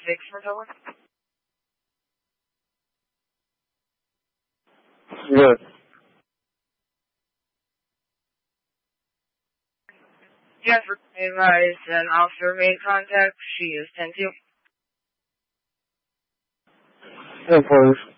for Tower? Yes. Yes, advised an officer made contact. She is 10-2. 10-4.